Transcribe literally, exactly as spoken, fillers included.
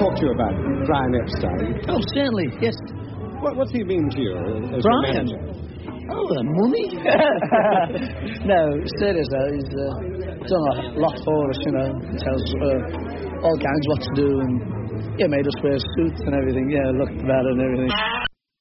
talk to you about Brian Epstein. Oh, certainly, yes. What, what's he mean to you as Brian? a manager? Oh, the money? No, seriously, he's uh, done a lot for us, you know. He tells us uh, all kinds what to do, and yeah, made us wear suits and everything. Yeah, looked better and everything.